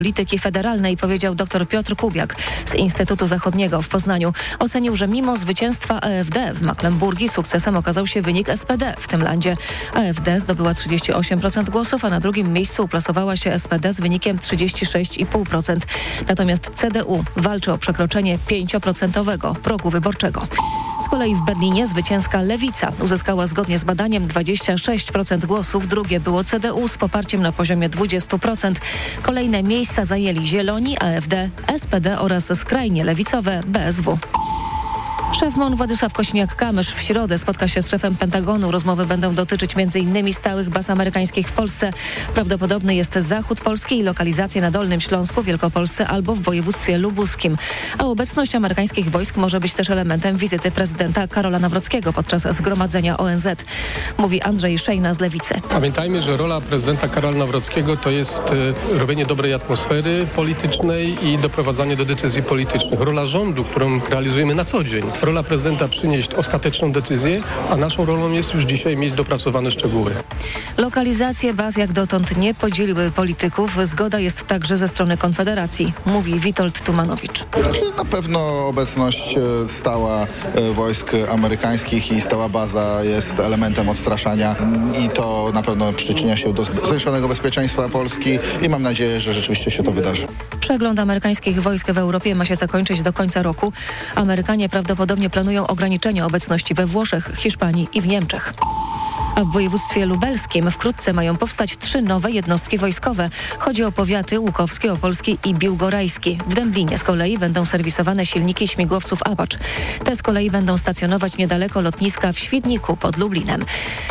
Polityki Federalnej, powiedział dr Piotr Kubiak z Instytutu Zachodniego w Poznaniu. Ocenił, że mimo zwycięstwa AfD w Mecklenburgii sukcesem okazał się wynik SPD w tym landzie. AfD zdobyła 38% głosów, a na drugim miejscu uplasowała się SPD z wynikiem 36,5%. Natomiast CDU walczy o przekroczenie 5% progu wyborczego. Z kolei w Berlinie zwycięska Lewica uzyskała zgodnie z badaniem 26% głosów. Drugie było CDU z poparciem na poziomie 20%. Kolejne miejsca zajęli Zieloni, AfD, SPD oraz skrajnie lewicowe BSW. Szef MON Władysław Kosiniak-Kamysz w środę spotka się z szefem Pentagonu. Rozmowy będą dotyczyć m.in. stałych baz amerykańskich w Polsce. Prawdopodobny jest zachód Polski i lokalizacje na Dolnym Śląsku, Wielkopolsce albo w województwie lubuskim. A obecność amerykańskich wojsk może być też elementem wizyty prezydenta Karola Nawrockiego podczas zgromadzenia ONZ. Mówi Andrzej Szejna z Lewicy. Pamiętajmy, że rola prezydenta Karola Nawrockiego to jest robienie dobrej atmosfery politycznej i doprowadzanie do decyzji politycznych. Rola rządu, którą realizujemy na co dzień. Rola prezydenta przynieść ostateczną decyzję, a naszą rolą jest już dzisiaj mieć dopracowane szczegóły. Lokalizacje baz jak dotąd nie podzieliły polityków. Zgoda jest także ze strony Konfederacji, mówi Witold Tumanowicz. Na pewno obecność stała wojsk amerykańskich i stała baza jest elementem odstraszania i to na pewno przyczynia się do zwiększonego bezpieczeństwa Polski i mam nadzieję, że rzeczywiście się to wydarzy. Przegląd amerykańskich wojsk w Europie ma się zakończyć do końca roku. Amerykanie prawdopodobnie planują ograniczenie obecności we Włoszech, Hiszpanii i w Niemczech. A w województwie lubelskim wkrótce mają powstać 3 nowe jednostki wojskowe. Chodzi o powiaty łukowski, opolski i biłgorajski. W Dęblinie z kolei będą serwisowane silniki śmigłowców Apache. Te z kolei będą stacjonować niedaleko lotniska w Świdniku pod Lublinem.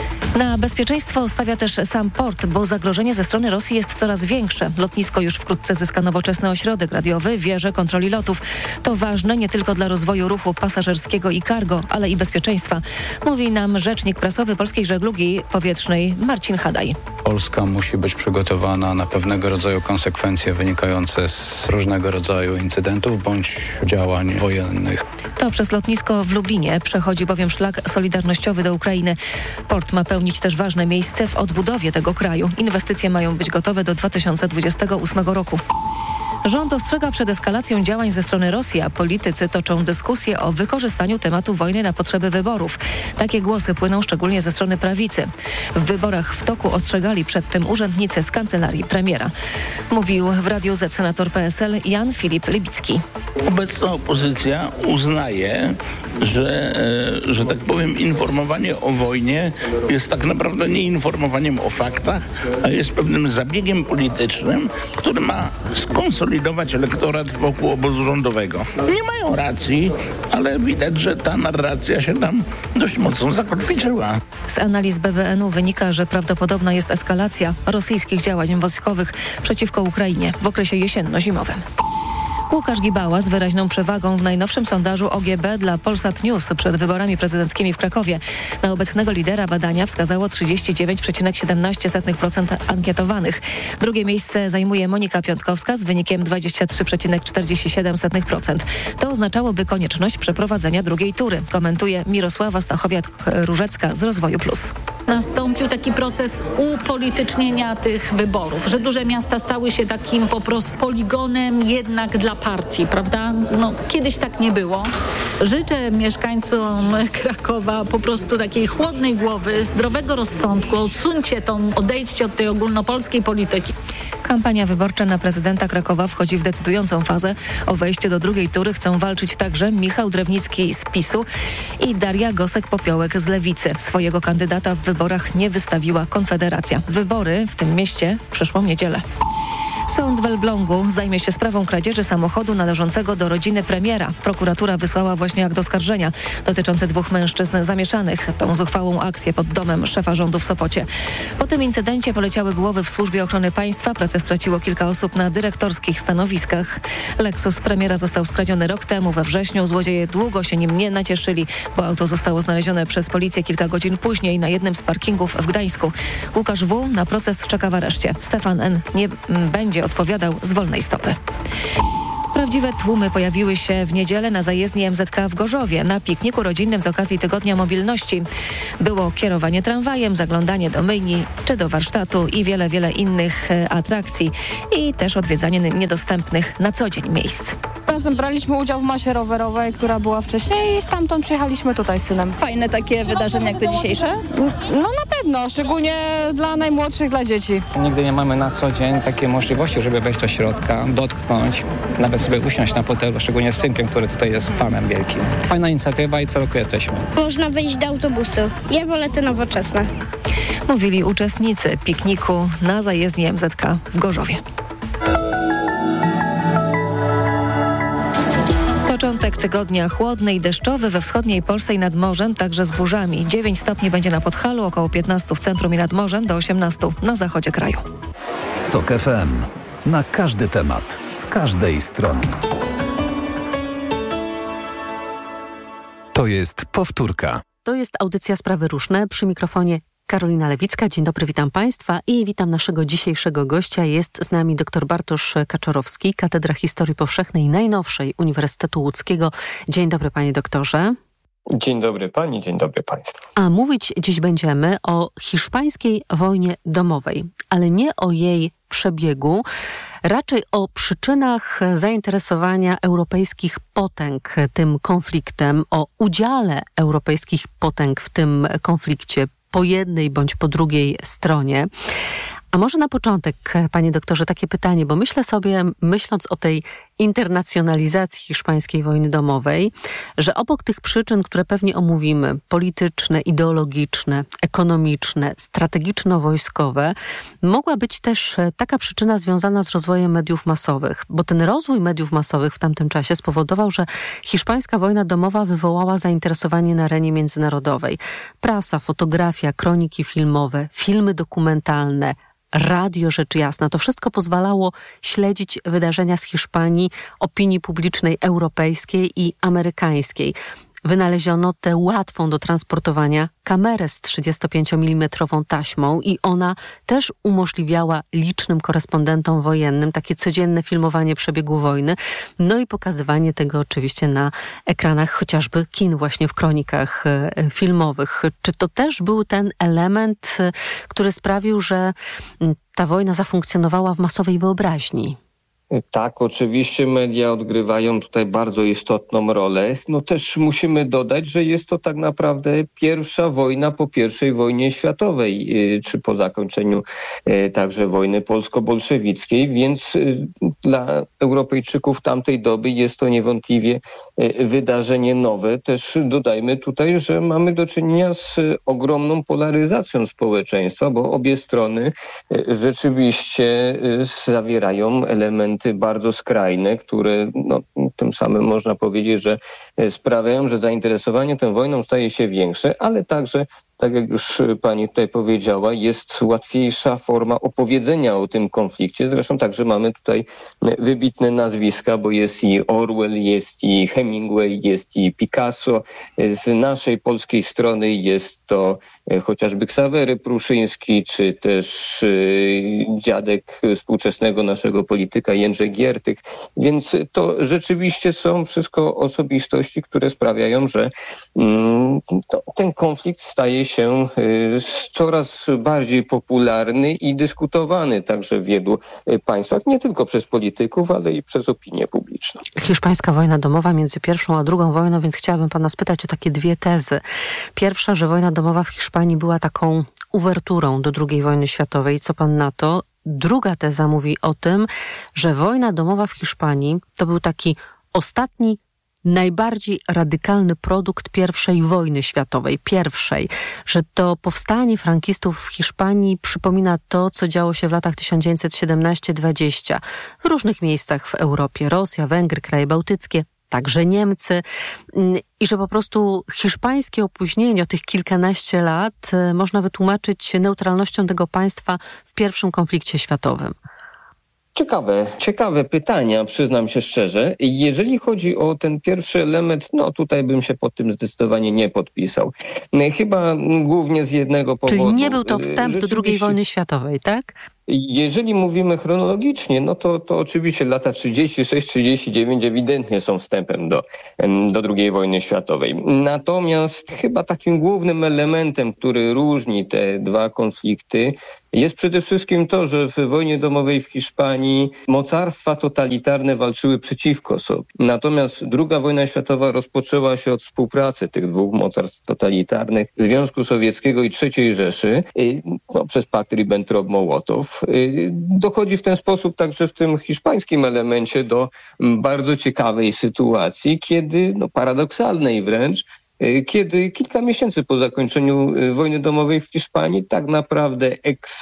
Na bezpieczeństwo stawia też sam port, bo zagrożenie ze strony Rosji jest coraz większe. Lotnisko już wkrótce zyska nowoczesny ośrodek radiowy, wieże kontroli lotów. To ważne nie tylko dla rozwoju ruchu pasażerskiego i cargo, ale i bezpieczeństwa. Mówi nam rzecznik prasowy Polskiej Żeglugi Powietrznej Marcin Hadaj. Polska musi być przygotowana na pewnego rodzaju konsekwencje wynikające z różnego rodzaju incydentów bądź działań wojennych. To przez lotnisko w Lublinie przechodzi bowiem szlak solidarnościowy do Ukrainy. Port ma pełnić też ważne miejsce w odbudowie tego kraju. Inwestycje mają być gotowe do 2028 roku. Rząd ostrzega przed eskalacją działań ze strony Rosji, a politycy toczą dyskusję o wykorzystaniu tematu wojny na potrzeby wyborów. Takie głosy płyną szczególnie ze strony prawicy. W wyborach w toku ostrzegali przed tym urzędnicy z kancelarii premiera. Mówił w Radiu Z senator PSL Jan Filip Libicki. Obecna opozycja uznaje, że tak powiem, informowanie o wojnie jest tak naprawdę nie informowaniem o faktach, a jest pewnym zabiegiem politycznym, który ma skonsolidować elektorat wokół obozu rządowego. Nie mają racji, ale widać, że ta narracja się tam dość mocno zakotwiczyła. Z analiz BBN-u wynika, że prawdopodobna jest eskalacja rosyjskich działań wojskowych przeciwko Ukrainie w okresie jesienno-zimowym. Łukasz Gibała z wyraźną przewagą w najnowszym sondażu OGB dla Polsat News przed wyborami prezydenckimi w Krakowie. Na obecnego lidera badania wskazało 39,17% ankietowanych. Drugie miejsce zajmuje Monika Piątkowska z wynikiem 23,47%. To oznaczałoby konieczność przeprowadzenia drugiej tury, komentuje Mirosława Stachowiak-Różecka z Rozwoju Plus. Nastąpił taki proces upolitycznienia tych wyborów, że duże miasta stały się takim po prostu poligonem jednak dla partii, prawda? No, kiedyś tak nie było. Życzę mieszkańcom Krakowa po prostu takiej chłodnej głowy, zdrowego rozsądku, odejdźcie od tej ogólnopolskiej polityki. Kampania wyborcza na prezydenta Krakowa wchodzi w decydującą fazę. O wejście do drugiej tury chcą walczyć także Michał Drewnicki z PiS-u i Daria Gosek-Popiołek z Lewicy. Swojego kandydata w wyborach nie wystawiła Konfederacja. Wybory w tym mieście w przyszłą niedzielę. Sąd w Elblągu zajmie się sprawą kradzieży samochodu należącego do rodziny premiera. Prokuratura wysłała właśnie akt oskarżenia dotyczący 2 mężczyzn zamieszanych tą zuchwałą akcję pod domem szefa rządu w Sopocie. Po tym incydencie poleciały głowy w Służbie Ochrony Państwa. Pracę straciło kilka osób na dyrektorskich stanowiskach. Lexus premiera został skradziony rok temu we wrześniu. Złodzieje długo się nim nie nacieszyli, bo auto zostało znalezione przez policję kilka godzin później na jednym z parkingów w Gdańsku. Łukasz W. na proces czeka w areszcie. Stefan N. nie będzie odpowiadał z wolnej stopy. Prawdziwe tłumy pojawiły się w niedzielę na zajezdni MZK w Gorzowie na pikniku rodzinnym z okazji Tygodnia Mobilności. Było kierowanie tramwajem, zaglądanie do myjni czy do warsztatu i wiele innych atrakcji i też odwiedzanie niedostępnych na co dzień miejsc. Razem braliśmy udział w masie rowerowej, która była wcześniej i stamtąd przyjechaliśmy tutaj z synem. Fajne takie wydarzenia jak te dzisiejsze? No na pewno, szczególnie dla najmłodszych, dla dzieci. Nigdy nie mamy na co dzień takiej możliwości, żeby wejść do środka, dotknąć, nawet sobie usiąść na fotelu, szczególnie z synkiem, który tutaj jest fanem wielkim. Fajna inicjatywa i co roku jesteśmy. Można wyjść do autobusu. Ja wolę te nowoczesne. Mówili uczestnicy pikniku na zajezdni MZK w Gorzowie. Początek tygodnia chłodny i deszczowy we wschodniej Polsce i nad morzem, także z burzami. 9 stopni będzie na Podhalu, około 15 w centrum i nad morzem, do 18 na zachodzie kraju. TOK FM. Na każdy temat, z każdej strony. To jest powtórka. To jest audycja Sprawy Różne. Przy mikrofonie Karolina Lewicka. Dzień dobry, witam Państwa i witam naszego dzisiejszego gościa. Jest z nami dr Bartosz Kaczorowski, Katedra Historii Powszechnej najnowszej Uniwersytetu Łódzkiego. Dzień dobry, panie doktorze. Dzień dobry pani, dzień dobry państwu. A mówić dziś będziemy o hiszpańskiej wojnie domowej, ale nie o jej przebiegu, raczej o przyczynach zainteresowania europejskich potęg tym konfliktem, o udziale europejskich potęg w tym konflikcie po jednej bądź po drugiej stronie. A może na początek, panie doktorze, takie pytanie, bo myślę sobie, myśląc o tej internacjonalizacji hiszpańskiej wojny domowej, że obok tych przyczyn, które pewnie omówimy, polityczne, ideologiczne, ekonomiczne, strategiczno-wojskowe, mogła być też taka przyczyna związana z rozwojem mediów masowych, bo ten rozwój mediów masowych w tamtym czasie spowodował, że hiszpańska wojna domowa wywołała zainteresowanie na arenie międzynarodowej. Prasa, fotografia, kroniki filmowe, filmy dokumentalne, radio, rzecz jasna. To wszystko pozwalało śledzić wydarzenia z Hiszpanii, opinii publicznej europejskiej i amerykańskiej. Wynaleziono tę łatwą do transportowania kamerę z 35 mm taśmą i ona też umożliwiała licznym korespondentom wojennym takie codzienne filmowanie przebiegu wojny, no i pokazywanie tego oczywiście na ekranach chociażby kin, właśnie w kronikach filmowych. Czy to też był ten element, który sprawił, że ta wojna zafunkcjonowała w masowej wyobraźni? Tak, oczywiście media odgrywają tutaj bardzo istotną rolę. No też musimy dodać, że jest to tak naprawdę pierwsza wojna po I wojnie światowej, czy po zakończeniu także wojny polsko-bolszewickiej, więc dla Europejczyków tamtej doby jest to niewątpliwie wydarzenie nowe. Też dodajmy tutaj, że mamy do czynienia z ogromną polaryzacją społeczeństwa, bo obie strony rzeczywiście zawierają elementy bardzo skrajne, które tym samym można powiedzieć, że sprawiają, że zainteresowanie tą wojną staje się większe, ale także, tak jak już pani tutaj powiedziała, jest łatwiejsza forma opowiedzenia o tym konflikcie. Zresztą także mamy tutaj wybitne nazwiska, bo jest i Orwell, jest i Hemingway, jest i Picasso. Z naszej polskiej strony jest to chociażby Ksawery Pruszyński, czy też dziadek współczesnego naszego polityka Jędrzej Giertych. Więc to rzeczywiście są wszystko osobistości, które sprawiają, że ten konflikt staje się coraz bardziej popularny i dyskutowany także w wielu państwach, nie tylko przez polityków, ale i przez opinię publiczną. Hiszpańska wojna domowa między pierwszą a drugą wojną, więc chciałabym pana spytać o takie dwie tezy. Pierwsza, że wojna domowa w Hiszpanii była taką uwerturą do II wojny światowej. Co pan na to? Druga teza mówi o tym, że wojna domowa w Hiszpanii to był taki ostatni, najbardziej radykalny produkt I wojny światowej, że to powstanie frankistów w Hiszpanii przypomina to, co działo się w latach 1917-20 w różnych miejscach w Europie, Rosja, Węgry, kraje bałtyckie, także Niemcy i że po prostu hiszpańskie opóźnienie o tych kilkanaście lat można wytłumaczyć neutralnością tego państwa w pierwszym konflikcie światowym. Ciekawe pytania, przyznam się szczerze. Jeżeli chodzi o ten pierwszy element, tutaj bym się pod tym zdecydowanie nie podpisał. Chyba głównie z jednego powodu. Czyli nie był to wstęp do II wojny światowej, tak? Jeżeli mówimy chronologicznie, no to oczywiście lata 36-39 ewidentnie są wstępem do II wojny światowej. Natomiast chyba takim głównym elementem, który różni te dwa konflikty, jest przede wszystkim to, że w wojnie domowej w Hiszpanii mocarstwa totalitarne walczyły przeciwko sobie. Natomiast II wojna światowa rozpoczęła się od współpracy tych dwóch mocarstw totalitarnych, Związku Sowieckiego i III Rzeszy, przez pakt Ribbentrop-Mołotow. Dochodzi w ten sposób także w tym hiszpańskim elemencie do bardzo ciekawej sytuacji, kiedy, paradoksalnej wręcz, kiedy kilka miesięcy po zakończeniu wojny domowej w Hiszpanii tak naprawdę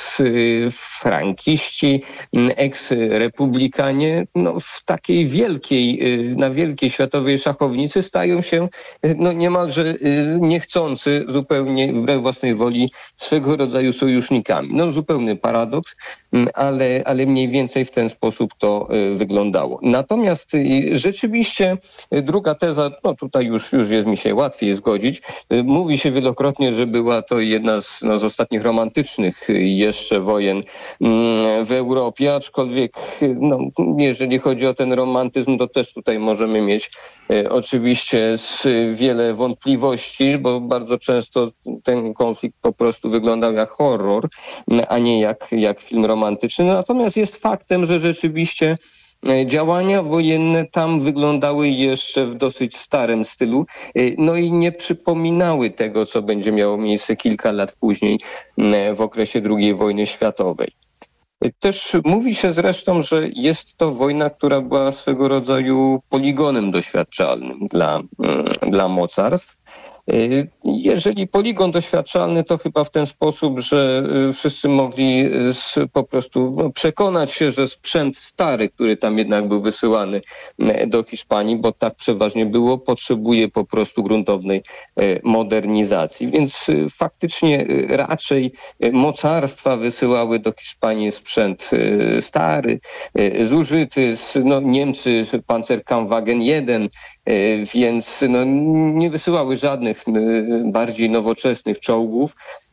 eks-frankiści, eks-republikanie w takiej na wielkiej światowej szachownicy stają się niemalże niechcący, zupełnie wbrew własnej woli, swego rodzaju sojusznikami. Zupełny paradoks, ale mniej więcej w ten sposób to wyglądało. Natomiast rzeczywiście druga teza, tutaj już jest mi się łatwiej zgodzić. Mówi się wielokrotnie, że była to jedna z ostatnich romantycznych jeszcze wojen w Europie, aczkolwiek jeżeli chodzi o ten romantyzm, to też tutaj możemy mieć oczywiście wiele wątpliwości, bo bardzo często ten konflikt po prostu wyglądał jak horror, a nie jak film romantyczny. Natomiast jest faktem, że rzeczywiście działania wojenne tam wyglądały jeszcze w dosyć starym stylu, i nie przypominały tego, co będzie miało miejsce kilka lat później w okresie II wojny światowej. Też mówi się zresztą, że jest to wojna, która była swego rodzaju poligonem doświadczalnym dla mocarstw. Jeżeli poligon doświadczalny, to chyba w ten sposób, że wszyscy mogli po prostu przekonać się, że sprzęt stary, który tam jednak był wysyłany do Hiszpanii, bo tak przeważnie było, potrzebuje po prostu gruntownej modernizacji. Więc faktycznie raczej mocarstwa wysyłały do Hiszpanii sprzęt stary, zużyty, Niemcy Panzerkampfwagen 1, więc nie wysyłały żadnych bardziej nowoczesnych czołgów.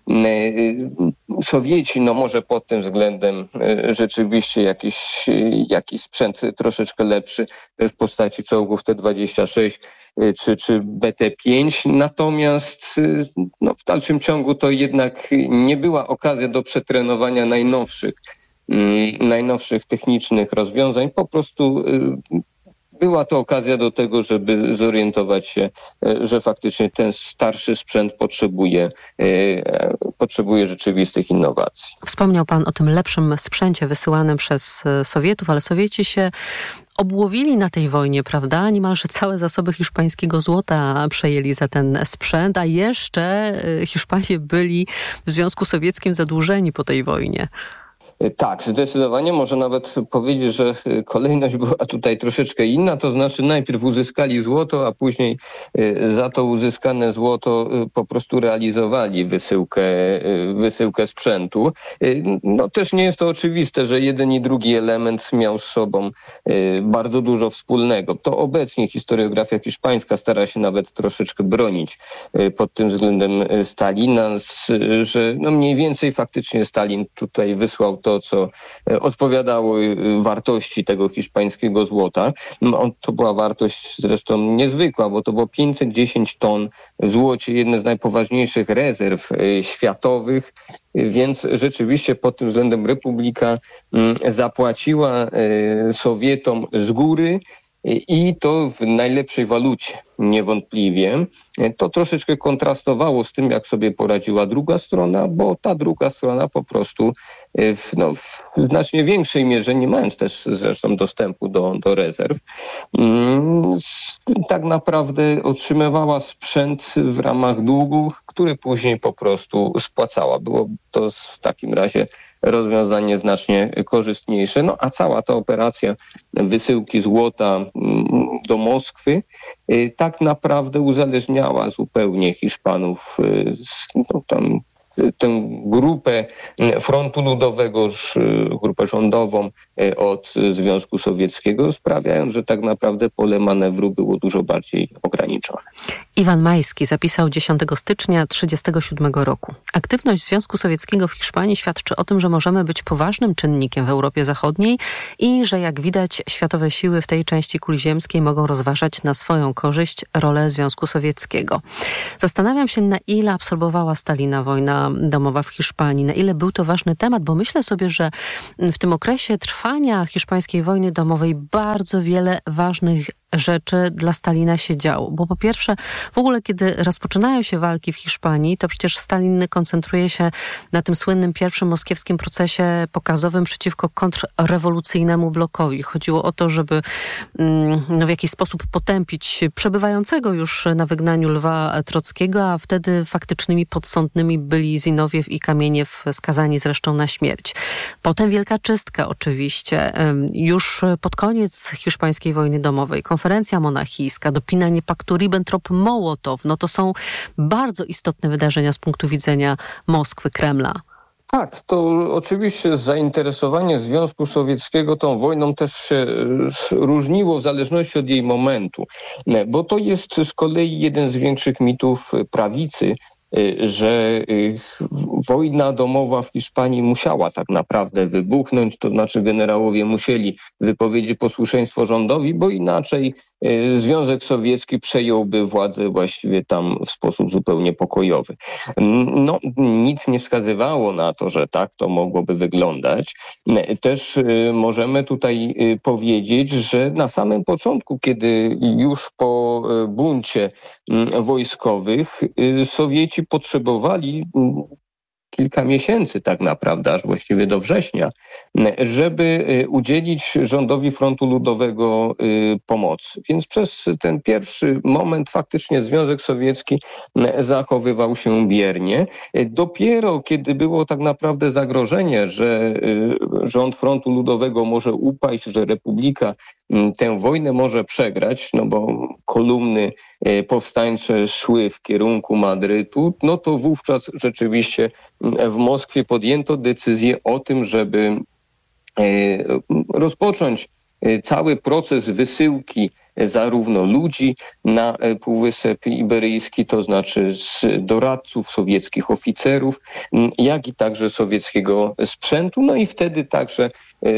Sowieci, może pod tym względem rzeczywiście jakiś sprzęt troszeczkę lepszy w postaci czołgów T-26 czy BT-5. Natomiast w dalszym ciągu to jednak nie była okazja do przetrenowania najnowszych technicznych rozwiązań. Po prostu była to okazja do tego, żeby zorientować się, że faktycznie ten starszy sprzęt potrzebuje rzeczywistych innowacji. Wspomniał pan o tym lepszym sprzęcie wysyłanym przez Sowietów, ale Sowieci się obłowili na tej wojnie, prawda? Niemalże całe zasoby hiszpańskiego złota przejęli za ten sprzęt, a jeszcze Hiszpanie byli w Związku Sowieckim zadłużeni po tej wojnie. Tak, zdecydowanie. Można nawet powiedzieć, że kolejność była tutaj troszeczkę inna, to znaczy najpierw uzyskali złoto, a później za to uzyskane złoto po prostu realizowali wysyłkę sprzętu. Też nie jest to oczywiste, że jeden i drugi element miał z sobą bardzo dużo wspólnego. To obecnie historiografia hiszpańska stara się nawet troszeczkę bronić pod tym względem Stalina, że mniej więcej faktycznie Stalin tutaj wysłał to, co odpowiadało wartości tego hiszpańskiego złota. To była wartość zresztą niezwykła, bo to było 510 ton w złocie, jedne z najpoważniejszych rezerw światowych, więc rzeczywiście pod tym względem Republika zapłaciła Sowietom z góry i to w najlepszej walucie, niewątpliwie. To troszeczkę kontrastowało z tym, jak sobie poradziła druga strona, bo ta druga strona po prostu w znacznie większej mierze, nie mając też zresztą dostępu do rezerw, tak naprawdę otrzymywała sprzęt w ramach długów, który później po prostu spłacała. Było to w takim razie rozwiązanie znacznie korzystniejsze. A cała ta operacja wysyłki złota do Moskwy tak naprawdę uzależniała zupełnie Hiszpanów tę grupę Frontu Ludowego, grupę rządową od Związku Sowieckiego, sprawiają, że tak naprawdę pole manewru było dużo bardziej ograniczone. Iwan Majski zapisał 10 stycznia 1937 roku. Aktywność Związku Sowieckiego w Hiszpanii świadczy o tym, że możemy być poważnym czynnikiem w Europie Zachodniej i że jak widać światowe siły w tej części kuli ziemskiej mogą rozważać na swoją korzyść rolę Związku Sowieckiego. Zastanawiam się, na ile absorbowała Stalina wojna domowa w Hiszpanii, na ile był to ważny temat, bo myślę sobie, że w tym okresie trwania hiszpańskiej wojny domowej bardzo wiele ważnych rzeczy dla Stalina się działo. Bo po pierwsze, w ogóle kiedy rozpoczynają się walki w Hiszpanii, to przecież Stalin koncentruje się na tym słynnym pierwszym moskiewskim procesie pokazowym przeciwko kontrrewolucyjnemu blokowi. Chodziło o to, żeby w jakiś sposób potępić przebywającego już na wygnaniu Lwa Trockiego, a wtedy faktycznymi podsądnymi byli Zinowiew i Kamieniew, skazani zresztą na śmierć. Potem wielka czystka oczywiście. Już pod koniec hiszpańskiej wojny domowej konferencja monachijska, dopinanie paktu Ribbentrop-Mołotow, to są bardzo istotne wydarzenia z punktu widzenia Moskwy, Kremla. Tak, to oczywiście zainteresowanie Związku Sowieckiego tą wojną też się różniło w zależności od jej momentu, bo to jest z kolei jeden z większych mitów prawicy, że wojna domowa w Hiszpanii musiała tak naprawdę wybuchnąć, to znaczy generałowie musieli wypowiedzieć posłuszeństwo rządowi, bo inaczej Związek Sowiecki przejąłby władzę właściwie tam w sposób zupełnie pokojowy. Nic nie wskazywało na to, że tak to mogłoby wyglądać. Też możemy tutaj powiedzieć, że na samym początku, kiedy już po buncie wojskowych Sowieci potrzebowali kilka miesięcy tak naprawdę, aż właściwie do września, żeby udzielić rządowi Frontu Ludowego pomocy. Więc przez ten pierwszy moment faktycznie Związek Sowiecki zachowywał się biernie. Dopiero kiedy było tak naprawdę zagrożenie, że rząd Frontu Ludowego może upaść, że Republika tę wojnę może przegrać, bo kolumny powstańcze szły w kierunku Madrytu, to wówczas rzeczywiście w Moskwie podjęto decyzję o tym, żeby rozpocząć cały proces wysyłki zarówno ludzi na Półwysep Iberyjski, to znaczy z doradców, sowieckich oficerów, jak i także sowieckiego sprzętu. I wtedy także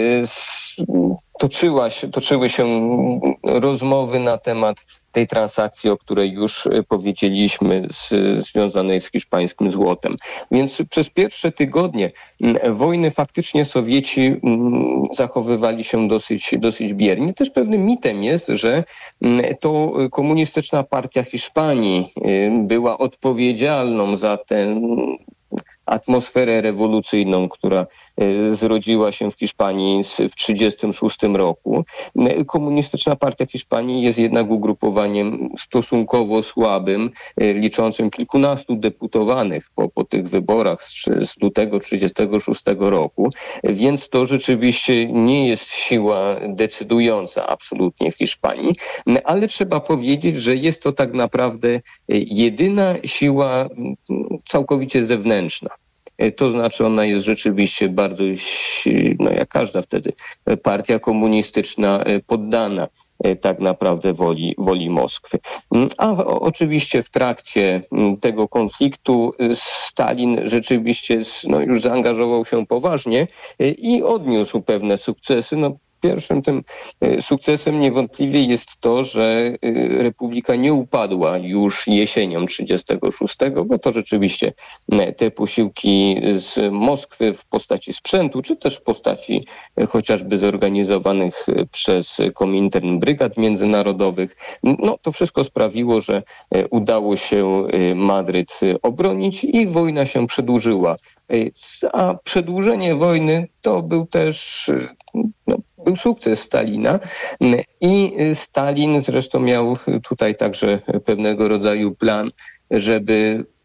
toczyły się rozmowy na temat tej transakcji, o której już powiedzieliśmy, związanej z hiszpańskim złotem. Więc przez pierwsze tygodnie wojny faktycznie Sowieci zachowywali się dosyć biernie. Też pewnym mitem jest, że to Komunistyczna Partia Hiszpanii była odpowiedzialną za tę atmosferę rewolucyjną, która zrodziła się w Hiszpanii w 1936 roku. Komunistyczna Partia Hiszpanii jest jednak ugrupowaniem stosunkowo słabym, liczącym kilkunastu deputowanych po tych wyborach z lutego 1936 roku, więc to rzeczywiście nie jest siła decydująca absolutnie w Hiszpanii, ale trzeba powiedzieć, że jest to tak naprawdę jedyna siła całkowicie zewnętrzna. To znaczy ona jest rzeczywiście bardzo, jak każda wtedy partia komunistyczna, poddana tak naprawdę woli Moskwy. A oczywiście w trakcie tego konfliktu Stalin rzeczywiście już zaangażował się poważnie i odniósł pewne sukcesy. Pierwszym tym sukcesem niewątpliwie jest to, że Republika nie upadła już jesienią 1936, bo to rzeczywiście te posiłki z Moskwy w postaci sprzętu, czy też w postaci chociażby zorganizowanych przez Komintern brygad międzynarodowych, to wszystko sprawiło, że udało się Madryt obronić i wojna się przedłużyła. A przedłużenie wojny to był też był sukces Stalina i Stalin zresztą miał tutaj także pewnego rodzaju plan, żeby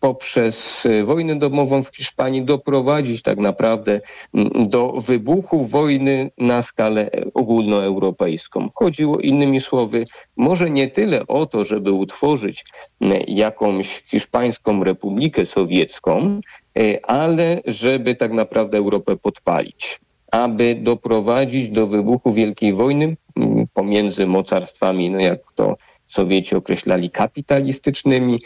poprzez wojnę domową w Hiszpanii doprowadzić tak naprawdę do wybuchu wojny na skalę ogólnoeuropejską. Chodziło innymi słowy może nie tyle o to, żeby utworzyć jakąś hiszpańską republikę sowiecką, ale żeby tak naprawdę Europę podpalić, aby doprowadzić do wybuchu wielkiej wojny pomiędzy mocarstwami, jak to Sowieci określali, kapitalistycznymi,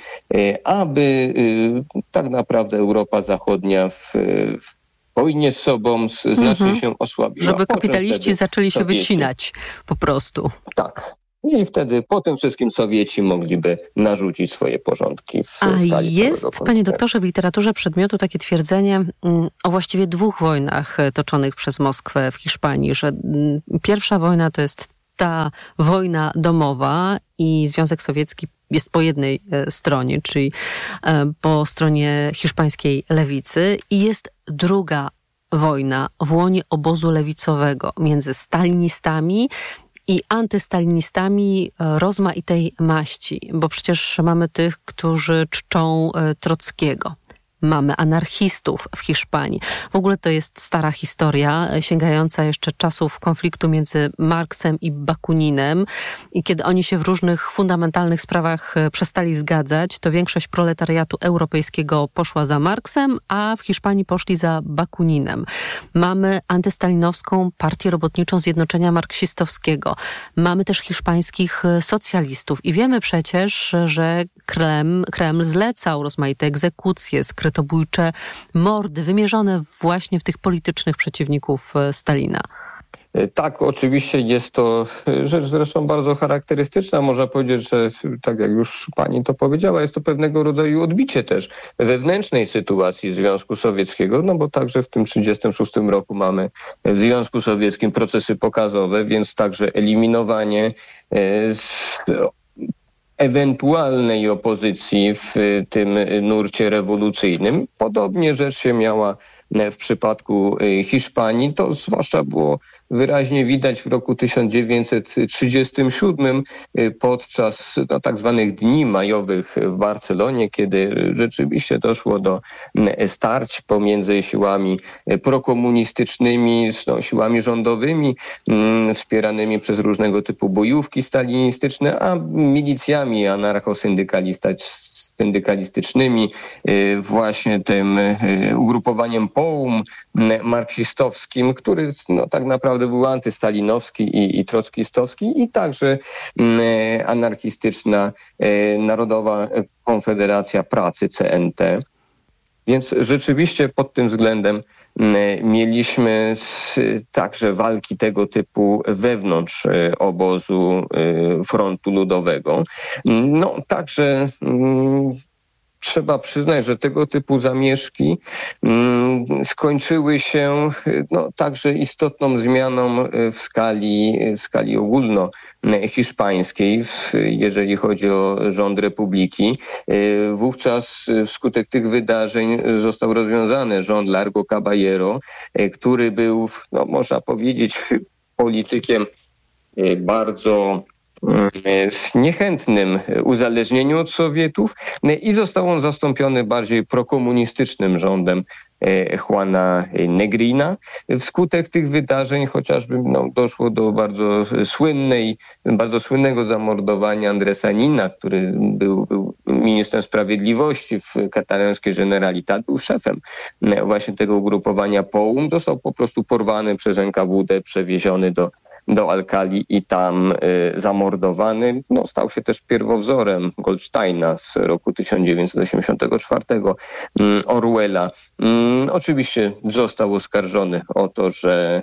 aby tak naprawdę Europa Zachodnia w wojnie z sobą znacznie się osłabiła. Żeby kapitaliści zaczęli się wycinać po prostu. Tak. I wtedy po tym wszystkim Sowieci mogliby narzucić swoje porządki w skali A jest, całego panie doktorze, w literaturze przedmiotu takie twierdzenie o właściwie 2 wojnach toczonych przez Moskwę w Hiszpanii, że pierwsza wojna to jest ta wojna domowa i Związek Sowiecki jest po jednej stronie, czyli po stronie hiszpańskiej lewicy, i jest druga wojna w łonie obozu lewicowego między stalinistami i antystalinistami rozmaitej maści, bo przecież mamy tych, którzy czczą Trockiego. Mamy anarchistów w Hiszpanii. W ogóle to jest stara historia, sięgająca jeszcze czasów konfliktu między Marksem i Bakuninem. I kiedy oni się w różnych fundamentalnych sprawach przestali zgadzać, to większość proletariatu europejskiego poszła za Marksem, a w Hiszpanii poszli za Bakuninem. Mamy antystalinowską Partię Robotniczą Zjednoczenia Marksistowskiego. Mamy też hiszpańskich socjalistów. I wiemy przecież, że Kreml zlecał rozmaite egzekucje, skrytobójcze mordy wymierzone właśnie w tych politycznych przeciwników Stalina. Tak, oczywiście jest to rzecz zresztą bardzo charakterystyczna. Można powiedzieć, że tak jak już pani to powiedziała, jest to pewnego rodzaju odbicie też wewnętrznej sytuacji Związku Sowieckiego, no bo także w tym 1936 roku mamy w Związku Sowieckim procesy pokazowe, więc także eliminowanie ewentualnej opozycji w tym nurcie rewolucyjnym. Podobnie rzecz się miała w przypadku Hiszpanii. To zwłaszcza było wyraźnie widać w roku 1937 podczas tak zwanych dni majowych w Barcelonie, kiedy rzeczywiście doszło do starć pomiędzy siłami prokomunistycznymi, siłami rządowymi, wspieranymi przez różnego typu bojówki stalinistyczne, a milicjami anarcho-syndykalistycznymi, właśnie tym ugrupowaniem POUM marksistowskim, który tak naprawdę był antystalinowski i trockistowski, i także anarchistyczna Narodowa Konfederacja Pracy, CNT. Więc rzeczywiście pod tym względem mieliśmy także walki tego typu wewnątrz obozu Frontu Ludowego. Także trzeba przyznać, że tego typu zamieszki skończyły się także istotną zmianą w skali ogólnohiszpańskiej, jeżeli chodzi o rząd republiki. Wówczas wskutek tych wydarzeń został rozwiązany rząd Largo Caballero, który był, można powiedzieć, politykiem bardzo niechętnym uzależnieniu od Sowietów, i został on zastąpiony bardziej prokomunistycznym rządem Juana Negrina. Wskutek tych wydarzeń chociażby doszło do bardzo słynnego zamordowania Andresa Nina, który był ministrem sprawiedliwości w katalońskiej Generalitat, był szefem właśnie tego ugrupowania POUM. Został po prostu porwany przez NKWD, przewieziony do Alcali i tam zamordowany. Stał się też pierwowzorem Goldsteina z roku 1984, Orwella. Oczywiście został oskarżony o to, że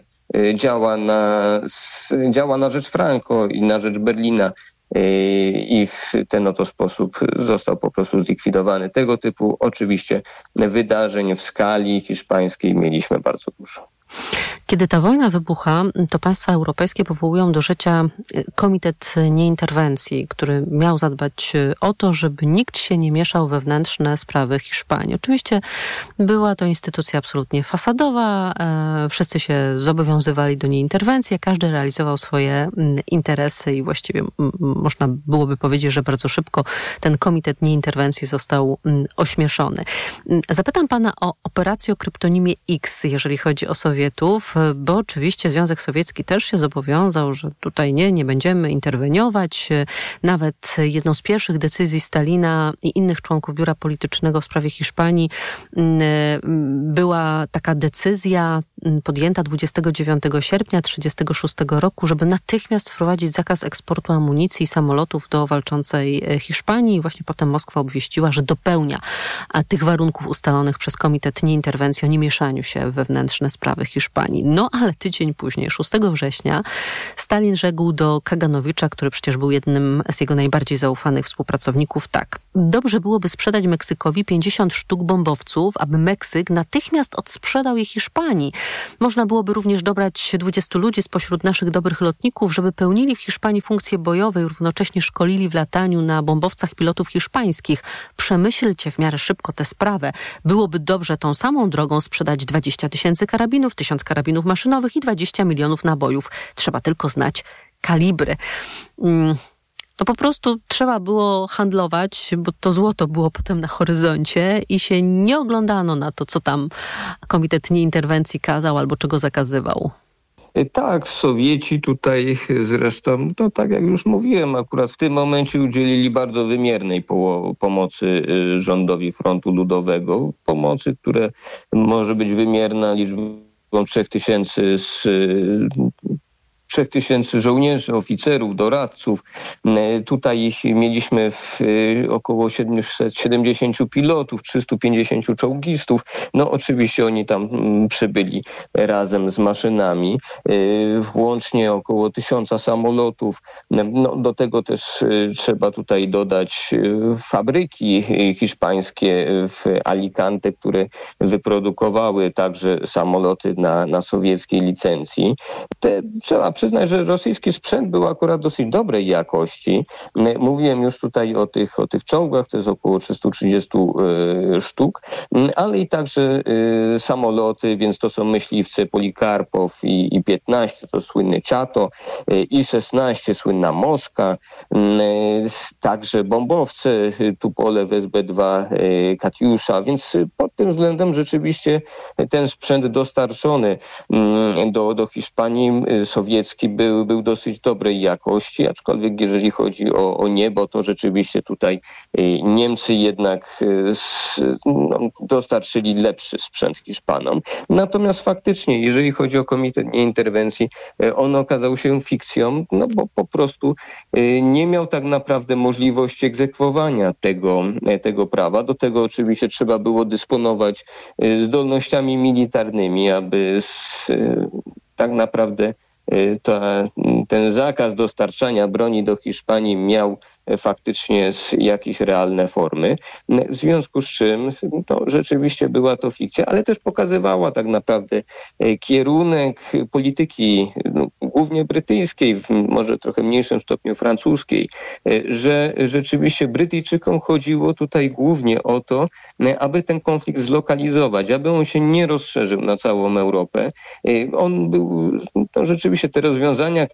działa na rzecz Franco i na rzecz Berlina, i w ten oto sposób został po prostu zlikwidowany. Tego typu oczywiście wydarzeń w skali hiszpańskiej mieliśmy bardzo dużo. Kiedy ta wojna wybucha, to państwa europejskie powołują do życia Komitet Nieinterwencji, który miał zadbać o to, żeby nikt się nie mieszał we wewnętrzne sprawy Hiszpanii. Oczywiście była to instytucja absolutnie fasadowa, wszyscy się zobowiązywali do niej interwencji, a każdy realizował swoje interesy i właściwie można byłoby powiedzieć, że bardzo szybko ten Komitet Nieinterwencji został ośmieszony. Zapytam pana o operację o kryptonimie X, jeżeli chodzi o Sowietów, bo oczywiście Związek Sowiecki też się zobowiązał, że tutaj nie będziemy interweniować. Nawet jedną z pierwszych decyzji Stalina i innych członków biura politycznego w sprawie Hiszpanii była taka decyzja podjęta 29 sierpnia 1936 roku, żeby natychmiast wprowadzić zakaz eksportu amunicji i samolotów do walczącej Hiszpanii i właśnie potem Moskwa obwieściła, że dopełnia tych warunków ustalonych przez Komitet Nieinterwencji o niemieszaniu się w wewnętrzne sprawy Hiszpanii. No ale tydzień później, 6 września, Stalin rzekł do Kaganowicza, który przecież był jednym z jego najbardziej zaufanych współpracowników, tak: dobrze byłoby sprzedać Meksykowi 50 sztuk bombowców, aby Meksyk natychmiast odsprzedał je Hiszpanii. Można byłoby również dobrać 20 ludzi spośród naszych dobrych lotników, żeby pełnili w Hiszpanii funkcje bojowe i równocześnie szkolili w lataniu na bombowcach pilotów hiszpańskich. Przemyślcie w miarę szybko tę sprawę. Byłoby dobrze tą samą drogą sprzedać 20 000 karabinów, 1000 karabinów maszynowych i 20 milionów nabojów. Trzeba tylko znać kalibry. To po prostu trzeba było handlować, bo to złoto było potem na horyzoncie i się nie oglądano na to, co tam Komitet Nieinterwencji kazał albo czego zakazywał. Tak, Sowieci tutaj zresztą, no tak jak już mówiłem, akurat w tym momencie udzielili bardzo wymiernej pomocy rządowi Frontu Ludowego. Pomocy, które może być wymierna liczbą 3000 żołnierzy, oficerów, doradców. Tutaj mieliśmy około 770 pilotów, 350 czołgistów. No oczywiście oni tam przybyli razem z maszynami. Łącznie około 1000 samolotów. No, do tego też trzeba tutaj dodać fabryki hiszpańskie w Alicante, które wyprodukowały także samoloty na sowieckiej licencji. Trzeba przyznać, że rosyjski sprzęt był akurat dosyć dobrej jakości. Mówiłem już tutaj o tych czołgach, to jest około 330 sztuk, ale i także samoloty, więc to są myśliwce Polikarpow i 15, to słynny Chato, i 16, słynna Moszka, także bombowce Tupolew SB-2 Katiusza, więc pod tym względem rzeczywiście ten sprzęt dostarczony do Hiszpanii sowiecki był dosyć dobrej jakości, aczkolwiek jeżeli chodzi o niebo, to rzeczywiście tutaj Niemcy jednak dostarczyli lepszy sprzęt Hiszpanom. Natomiast faktycznie, jeżeli chodzi o Komitet Nieinterwencji, on okazał się fikcją, no bo po prostu nie miał tak naprawdę możliwości egzekwowania tego prawa. Do tego oczywiście trzeba było dysponować zdolnościami militarnymi, aby tak naprawdę ten zakaz dostarczania broni do Hiszpanii miał faktycznie jakieś realne formy. W związku z czym rzeczywiście była to fikcja, ale też pokazywała tak naprawdę kierunek polityki głównie brytyjskiej, może trochę mniejszym stopniu francuskiej, że rzeczywiście Brytyjczykom chodziło tutaj głównie o to, aby ten konflikt zlokalizować, aby on się nie rozszerzył na całą Europę. On był, rzeczywiście te rozwiązania,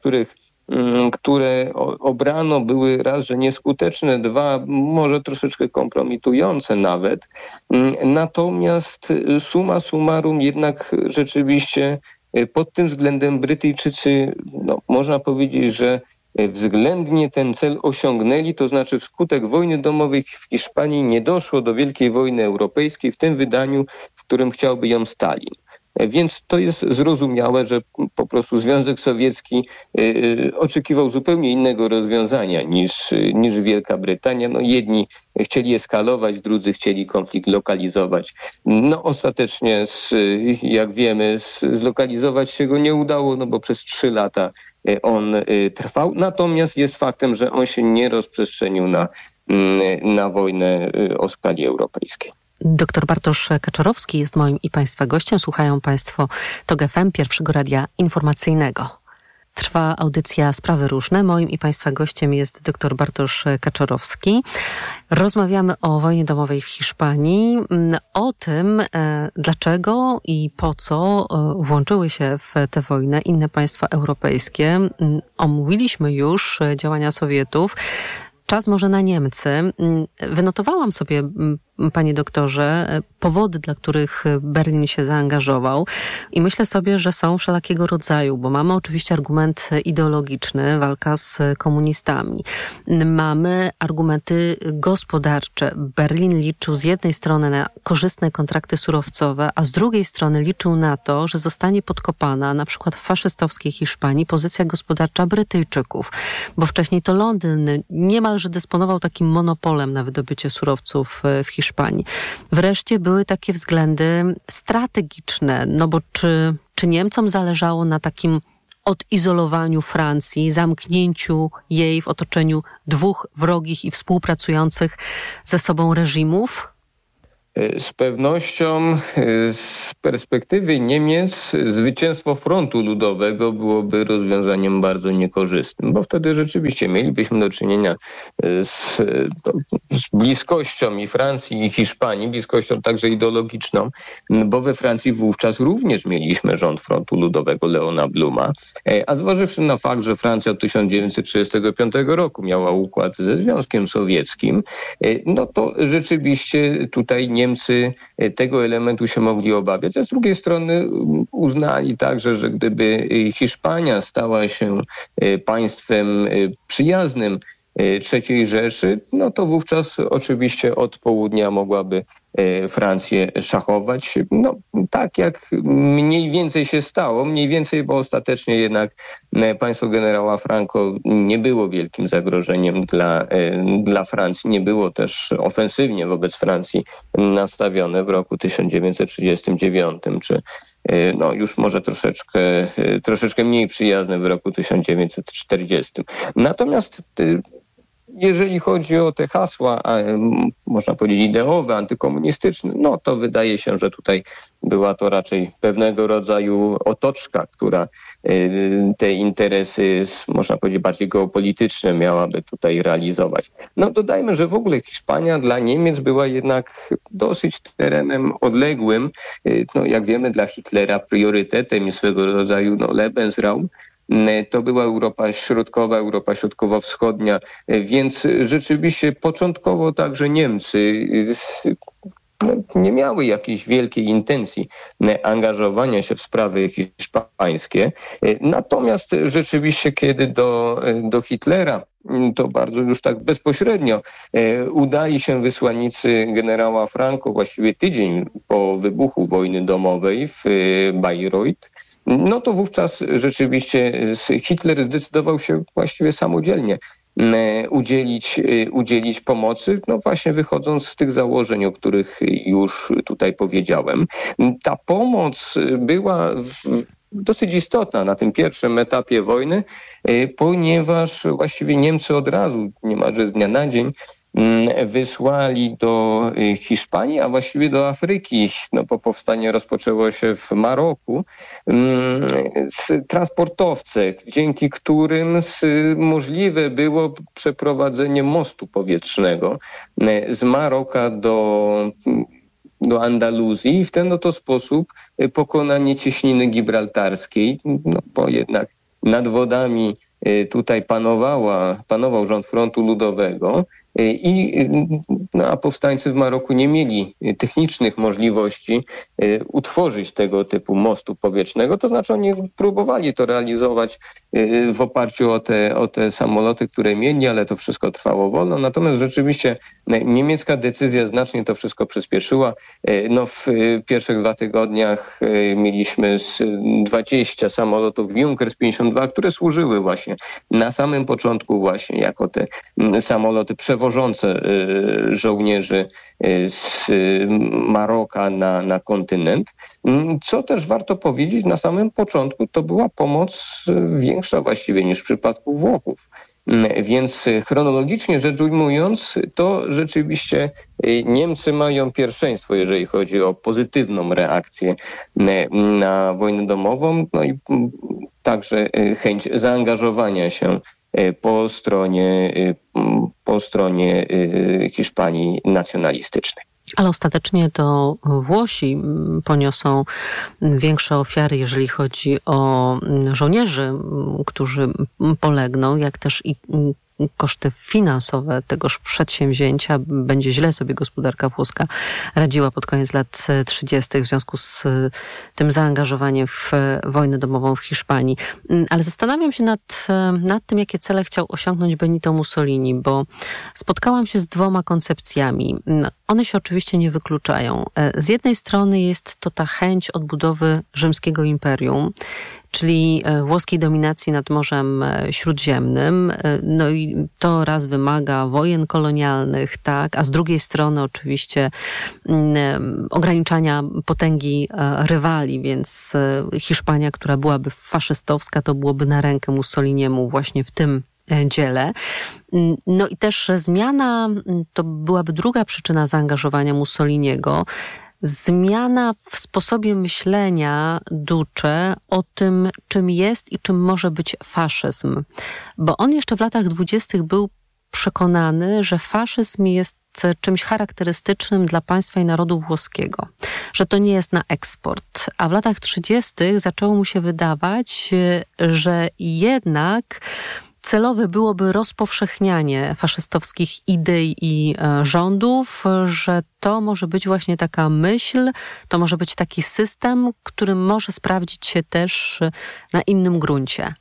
które obrano, były raz, że nieskuteczne, dwa, może troszeczkę kompromitujące nawet. Natomiast summa summarum jednak rzeczywiście pod tym względem Brytyjczycy, można powiedzieć, że względnie ten cel osiągnęli, to znaczy wskutek wojny domowej w Hiszpanii nie doszło do wielkiej wojny europejskiej w tym wydaniu, w którym chciałby ją Stalin. Więc to jest zrozumiałe, że po prostu Związek Sowiecki oczekiwał zupełnie innego rozwiązania niż Wielka Brytania. Jedni chcieli eskalować, drudzy chcieli konflikt lokalizować. Ostatecznie, jak wiemy, zlokalizować się go nie udało, bo przez 3 lata on trwał. Natomiast jest faktem, że on się nie rozprzestrzenił na wojnę o skali europejskiej. Dr Bartosz Kaczorowski jest moim i Państwa gościem. Słuchają Państwo TOG FM, pierwszego radia informacyjnego. Trwa audycja Sprawy Różne. Moim i Państwa gościem jest dr Bartosz Kaczorowski. Rozmawiamy o wojnie domowej w Hiszpanii, o tym, dlaczego i po co włączyły się w tę wojnę inne państwa europejskie. Omówiliśmy już działania Sowietów. Czas może na Niemcy. Wynotowałam sobie, panie doktorze, powody, dla których Berlin się zaangażował i myślę sobie, że są wszelakiego rodzaju, bo mamy oczywiście argument ideologiczny, walka z komunistami. Mamy argumenty gospodarcze. Berlin liczył z jednej strony na korzystne kontrakty surowcowe, a z drugiej strony liczył na to, że zostanie podkopana na przykład w faszystowskiej Hiszpanii pozycja gospodarcza Brytyjczyków, bo wcześniej to Londyn niemalże dysponował takim monopolem na wydobycie surowców w Hiszpanii. Wreszcie były takie względy strategiczne, no bo czy Niemcom zależało na takim odizolowaniu Francji, zamknięciu jej w otoczeniu dwóch wrogich i współpracujących ze sobą reżimów? Z pewnością z perspektywy Niemiec zwycięstwo frontu ludowego byłoby rozwiązaniem bardzo niekorzystnym, bo wtedy rzeczywiście mielibyśmy do czynienia z bliskością i Francji, i Hiszpanii, bliskością także ideologiczną, bo we Francji wówczas również mieliśmy rząd frontu ludowego Leona Bluma, a zważywszy na fakt, że Francja od 1935 roku miała układ ze Związkiem Sowieckim, no to rzeczywiście tutaj Niemcy tego elementu się mogli obawiać, a z drugiej strony uznali także, że gdyby Hiszpania stała się państwem przyjaznym III Rzeszy, no to wówczas oczywiście od południa mogłaby Francję szachować. No tak jak mniej więcej się stało, mniej więcej, bo ostatecznie jednak państwo generała Franco nie było wielkim zagrożeniem dla Francji, nie było też ofensywnie wobec Francji nastawione w roku 1939, czy no już może troszeczkę mniej przyjazne w roku 1940. Natomiast jeżeli chodzi o te hasła, można powiedzieć ideowe, antykomunistyczne, no to wydaje się, że tutaj była to raczej pewnego rodzaju otoczka, która te interesy, można powiedzieć, bardziej geopolityczne miałaby tutaj realizować. No dodajmy, że w ogóle Hiszpania dla Niemiec była jednak dosyć terenem odległym. No, jak wiemy, dla Hitlera priorytetem i swego rodzaju Lebensraum to była Europa Środkowa, Europa Środkowo-Wschodnia, więc rzeczywiście początkowo także Niemcy nie miały jakiejś wielkiej intencji angażowania się w sprawy hiszpańskie. Natomiast rzeczywiście, kiedy do Hitlera, to bardzo już tak bezpośrednio, udali się wysłannicy generała Franco właściwie tydzień po wybuchu wojny domowej w Bayreuth, no to wówczas rzeczywiście Hitler zdecydował się właściwie samodzielnie udzielić pomocy, no właśnie wychodząc z tych założeń, o których już tutaj powiedziałem. Ta pomoc była dosyć istotna na tym pierwszym etapie wojny, ponieważ właściwie Niemcy od razu, niemalże z dnia na dzień, wysłali do Hiszpanii, a właściwie do Afryki, no bo powstanie rozpoczęło się w Maroku, transportowce, dzięki którym możliwe było przeprowadzenie mostu powietrznego z Maroka do Andaluzji i w ten oto sposób pokonanie cieśniny gibraltarskiej, no bo jednak nad wodami tutaj panował rząd frontu ludowego a powstańcy w Maroku nie mieli technicznych możliwości utworzyć tego typu mostu powietrznego, to znaczy oni próbowali to realizować w oparciu o te samoloty, które mieli, ale to wszystko trwało wolno. Natomiast rzeczywiście niemiecka decyzja znacznie to wszystko przyspieszyła. No w pierwszych 2 tygodniach mieliśmy 20 samolotów Junkers 52, które służyły właśnie na samym początku właśnie jako te samoloty przewożące żołnierzy z Maroka na kontynent. Co też warto powiedzieć, na samym początku to była pomoc większa właściwie niż w przypadku Włochów. Więc chronologicznie rzecz ujmując, to rzeczywiście Niemcy mają pierwszeństwo, jeżeli chodzi o pozytywną reakcję na wojnę domową, no i także chęć zaangażowania się po stronie Hiszpanii nacjonalistycznej. Ale ostatecznie to Włosi poniosą większe ofiary, jeżeli chodzi o żołnierzy, którzy polegną, jak też i koszty finansowe tegoż przedsięwzięcia. Będzie źle sobie gospodarka włoska radziła pod koniec lat 30. w związku z tym zaangażowaniem w wojnę domową w Hiszpanii. Ale zastanawiam się nad tym, jakie cele chciał osiągnąć Benito Mussolini, bo spotkałam się z dwoma koncepcjami. One się oczywiście nie wykluczają. Z jednej strony jest to ta chęć odbudowy rzymskiego imperium, czyli włoskiej dominacji nad Morzem Śródziemnym. No i to raz wymaga wojen kolonialnych, tak, a z drugiej strony oczywiście ograniczania potęgi rywali, więc Hiszpania, która byłaby faszystowska, to byłoby na rękę Mussoliniemu właśnie w tym dziele. No i też zmiana, to byłaby druga przyczyna zaangażowania Mussoliniego, zmiana w sposobie myślenia Duce o tym, czym jest i czym może być faszyzm. Bo on jeszcze w latach 20. był przekonany, że faszyzm jest czymś charakterystycznym dla państwa i narodu włoskiego. Że to nie jest na eksport. A w latach 30. zaczęło mu się wydawać, że jednak celowe byłoby rozpowszechnianie faszystowskich idei i rządów, że to może być właśnie taka myśl, to może być taki system, który może sprawdzić się też na innym gruncie.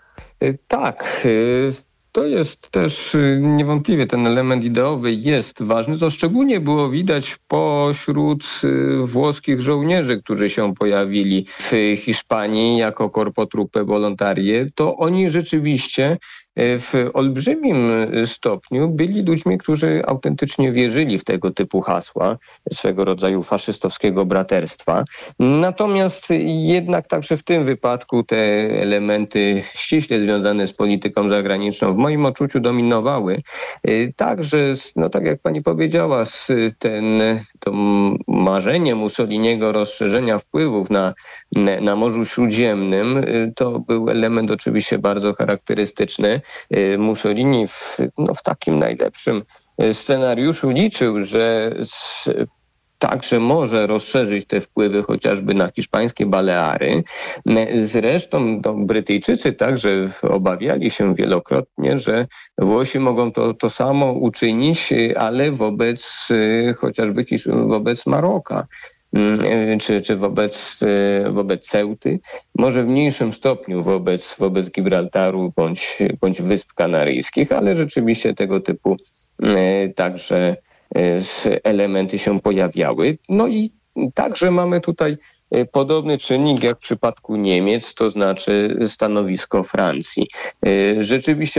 Tak, to jest też niewątpliwie ten element ideowy jest ważny. To szczególnie było widać pośród włoskich żołnierzy, którzy się pojawili w Hiszpanii jako corpo truppe volontarie. To oni rzeczywiście w olbrzymim stopniu byli ludźmi, którzy autentycznie wierzyli w tego typu hasła, swego rodzaju faszystowskiego braterstwa. Natomiast jednak także w tym wypadku te elementy ściśle związane z polityką zagraniczną w moim odczuciu dominowały. Także, no tak jak pani powiedziała, to marzenie Mussoliniego rozszerzenia wpływów na Morzu Śródziemnym to był element oczywiście bardzo charakterystyczny. Mussolini w takim najlepszym scenariuszu liczył, że także może rozszerzyć te wpływy chociażby na hiszpańskie Baleary. Zresztą Brytyjczycy także obawiali się wielokrotnie, że Włosi mogą to samo uczynić, ale chociażby wobec Maroka. Czy wobec Ceuty, może w mniejszym stopniu wobec Gibraltaru bądź Wysp Kanaryjskich, ale rzeczywiście tego typu także elementy się pojawiały. No i także mamy tutaj podobny czynnik jak w przypadku Niemiec, to znaczy stanowisko Francji. Rzeczywiście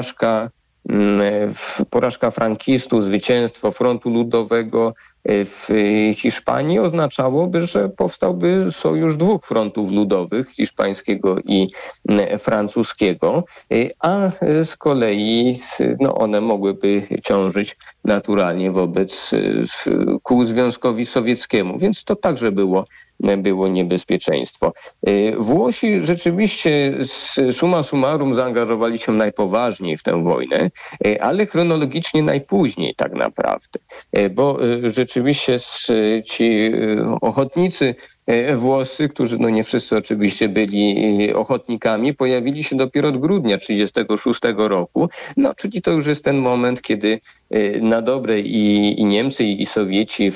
porażka frankistów, zwycięstwo Frontu Ludowego w Hiszpanii oznaczałoby, że powstałby sojusz dwóch frontów ludowych, hiszpańskiego i francuskiego, a z kolei one mogłyby ciążyć naturalnie ku Związkowi Sowieckiemu, więc to także było niebezpieczeństwo. Włosi rzeczywiście summa summarum zaangażowali się najpoważniej w tę wojnę, ale chronologicznie najpóźniej tak naprawdę, bo rzeczywiście ci ochotnicy włoscy, którzy nie wszyscy oczywiście byli ochotnikami, pojawili się dopiero od grudnia 1936 roku, czyli to już jest ten moment, kiedy na dobre i Niemcy i Sowieci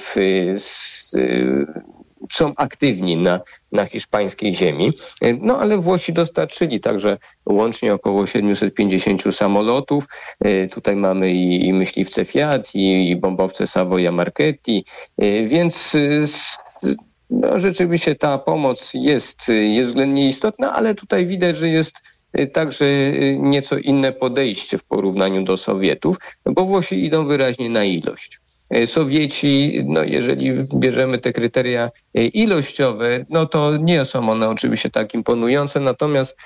są aktywni na hiszpańskiej ziemi. Ale Włosi dostarczyli także łącznie około 750 samolotów. Tutaj mamy i myśliwce Fiat, i bombowce Savoia Marchetti, więc rzeczywiście ta pomoc jest względnie istotna, ale tutaj widać, że jest także nieco inne podejście w porównaniu do Sowietów, bo Włosi idą wyraźnie na ilość. Sowieci, no jeżeli bierzemy te kryteria ilościowe, no to nie są one oczywiście tak imponujące, natomiast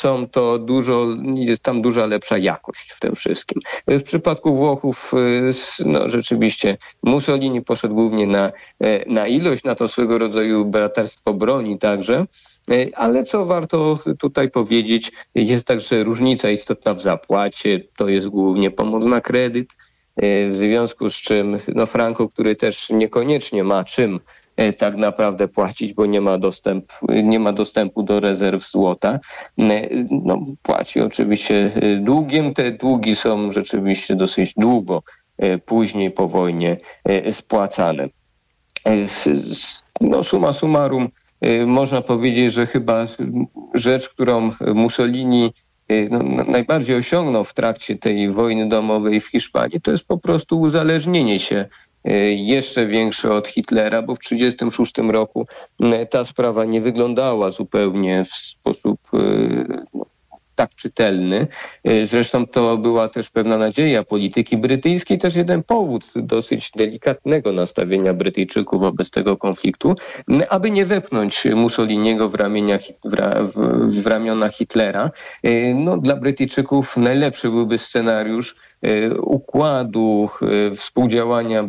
jest tam duża lepsza jakość w tym wszystkim. W przypadku Włochów, no rzeczywiście Mussolini poszedł głównie na ilość, na to swego rodzaju braterstwo broni także. Ale co warto tutaj powiedzieć, jest także różnica istotna w zapłacie, to jest głównie pomoc na kredyt, w związku z czym Franco, który też niekoniecznie ma czym tak naprawdę płacić, bo nie ma dostępu do rezerw złota, płaci oczywiście długiem. Te długi są rzeczywiście dosyć długo później po wojnie spłacane. Summa summarum, można powiedzieć, że chyba rzecz, którą Mussolini najbardziej osiągnął w trakcie tej wojny domowej w Hiszpanii, to jest po prostu uzależnienie się jeszcze większe od Hitlera, bo w 1936 roku ta sprawa nie wyglądała zupełnie w sposób tak czytelny. Zresztą to była też pewna nadzieja polityki brytyjskiej, też jeden powód dosyć delikatnego nastawienia Brytyjczyków wobec tego konfliktu, aby nie wepchnąć Mussoliniego w ramiona Hitlera. Dla Brytyjczyków najlepszy byłby scenariusz układu współdziałania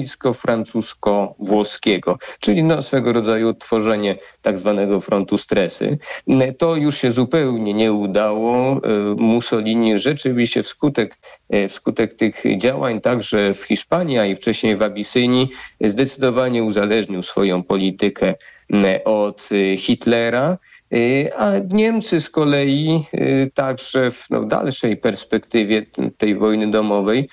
brytyjsko-francusko-włoskiego, czyli swego rodzaju tworzenie tak zwanego frontu stresy. To już się zupełnie nie udało. Mussolini rzeczywiście wskutek tych działań także w Hiszpanii, a i wcześniej w Abisynii zdecydowanie uzależnił swoją politykę od Hitlera. A Niemcy z kolei także w dalszej perspektywie tej wojny domowej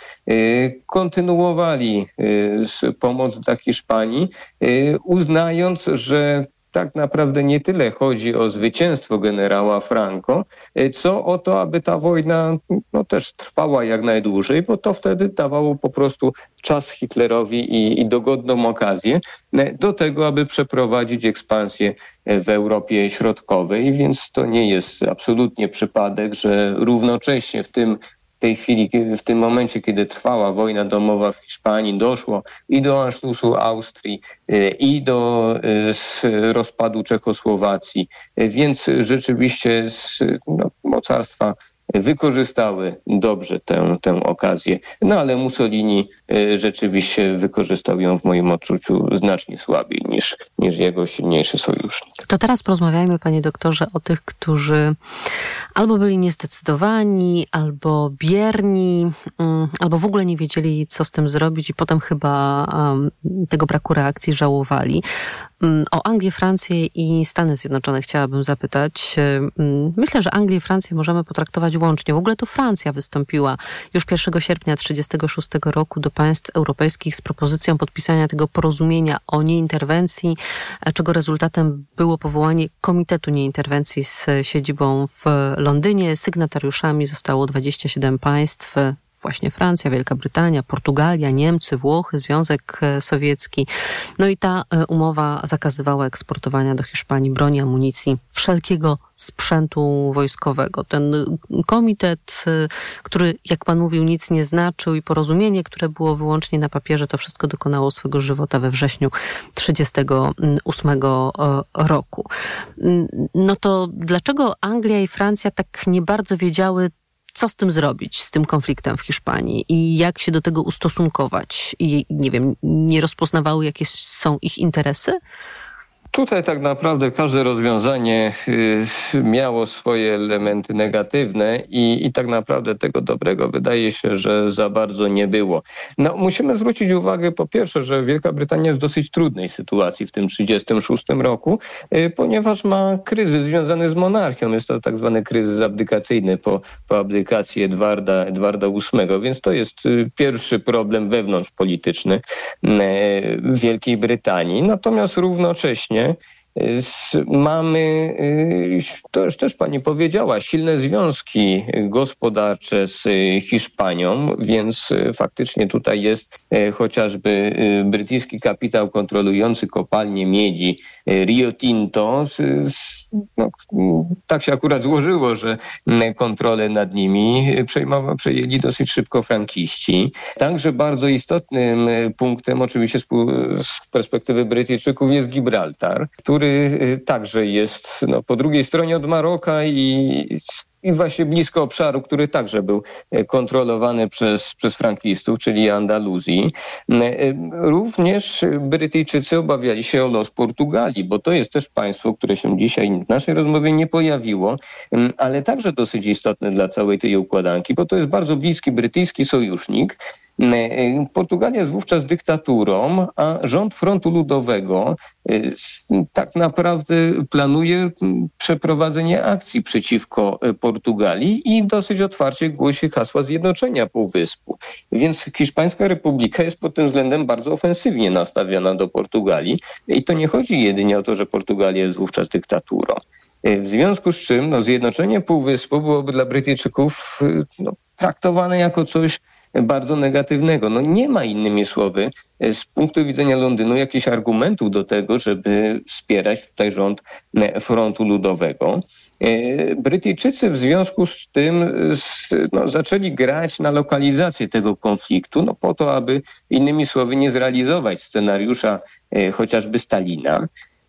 kontynuowali pomoc dla Hiszpanii, uznając, że tak naprawdę nie tyle chodzi o zwycięstwo generała Franco, co o to, aby ta wojna też trwała jak najdłużej, bo to wtedy dawało po prostu czas Hitlerowi i dogodną okazję do tego, aby przeprowadzić ekspansję w Europie Środkowej, więc to nie jest absolutnie przypadek, że równocześnie w tej chwili, w tym momencie, kiedy trwała wojna domowa w Hiszpanii, doszło i do Anschlussu Austrii, i do rozpadu Czechosłowacji, więc rzeczywiście mocarstwa wykorzystały dobrze tę okazję. Ale Mussolini rzeczywiście wykorzystał ją w moim odczuciu znacznie słabiej niż jego silniejszy sojusznik. To teraz porozmawiajmy, panie doktorze, o tych, którzy albo byli niezdecydowani, albo bierni, albo w ogóle nie wiedzieli, co z tym zrobić i potem chyba tego braku reakcji żałowali. O Anglię, Francję i Stany Zjednoczone chciałabym zapytać. Myślę, że Anglię i Francję możemy potraktować łącznie. W ogóle to Francja wystąpiła już 1 sierpnia 1936 roku do państw europejskich z propozycją podpisania tego porozumienia o nieinterwencji, czego rezultatem było powołanie Komitetu Nieinterwencji z siedzibą w Londynie. Sygnatariuszami zostało 27 państw, właśnie Francja, Wielka Brytania, Portugalia, Niemcy, Włochy, Związek Sowiecki. I ta umowa zakazywała eksportowania do Hiszpanii broni, amunicji, wszelkiego sprzętu wojskowego. Ten komitet, który, jak pan mówił, nic nie znaczył i porozumienie, które było wyłącznie na papierze, to wszystko dokonało swego żywota we wrześniu 1938 roku. To dlaczego Anglia i Francja tak nie bardzo wiedziały, co z tym zrobić, z tym konfliktem w Hiszpanii i jak się do tego ustosunkować? I nie rozpoznawały, jakie są ich interesy? Tutaj tak naprawdę każde rozwiązanie miało swoje elementy negatywne i tak naprawdę tego dobrego wydaje się, że za bardzo nie było. Musimy zwrócić uwagę po pierwsze, że Wielka Brytania jest w dosyć trudnej sytuacji w tym 1936 roku, ponieważ ma kryzys związany z monarchią. Jest to tak zwany kryzys abdykacyjny po abdykacji Edwarda VIII, więc to jest pierwszy problem wewnątrzpolityczny Wielkiej Brytanii. Natomiast równocześnie Mamy, to już też pani powiedziała, silne związki gospodarcze z Hiszpanią, więc faktycznie tutaj jest chociażby brytyjski kapitał kontrolujący kopalnię miedzi Rio Tinto. Tak się akurat złożyło, że kontrolę nad nimi przejęli dosyć szybko frankiści. Także bardzo istotnym punktem oczywiście z perspektywy Brytyjczyków jest Gibraltar, który także jest po drugiej stronie od Maroka i właśnie blisko obszaru, który także był kontrolowany przez frankistów, czyli Andaluzji. Również Brytyjczycy obawiali się o los Portugalii, bo to jest też państwo, które się dzisiaj w naszej rozmowie nie pojawiło, ale także dosyć istotne dla całej tej układanki, bo to jest bardzo bliski brytyjski sojusznik. Portugalia jest wówczas dyktaturą, a rząd Frontu Ludowego tak naprawdę planuje przeprowadzenie akcji przeciwko Portugalii i dosyć otwarcie głosi hasła zjednoczenia Półwyspu. Więc Hiszpańska Republika jest pod tym względem bardzo ofensywnie nastawiona do Portugalii i to nie chodzi jedynie o to, że Portugalia jest wówczas dyktaturą. W związku z czym zjednoczenie Półwyspu byłoby dla Brytyjczyków traktowane jako coś bardzo negatywnego. Nie ma, innymi słowy, z punktu widzenia Londynu jakichś argumentów do tego, żeby wspierać tutaj rząd Frontu Ludowego. Brytyjczycy w związku z tym zaczęli grać na lokalizację tego konfliktu, po to, aby, innymi słowy, nie zrealizować scenariusza chociażby Stalina.